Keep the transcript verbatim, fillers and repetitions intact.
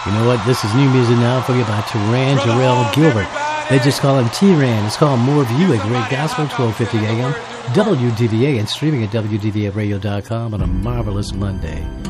You know what? This is new music now for you by Teran Jarrell Gilbert. They just call him T-Ran. It's called More of You at Great Gospel, twelve fifty a.m. W D V A, and streaming at W D V A radio dot com on a marvelous Monday.